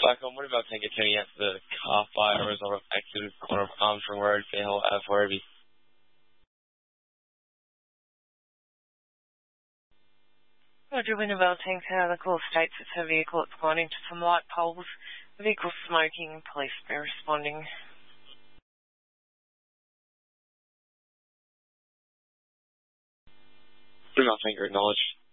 Back on, what about Tanker turning out for the car fire as a result of accident corner of Armstrong Road, Fairhill, Werribee? Roger, Wintervale Tanker, the call states it's a vehicle that's gone into some light poles. The vehicle smoking, police are responding. Wintervale Tanker acknowledged.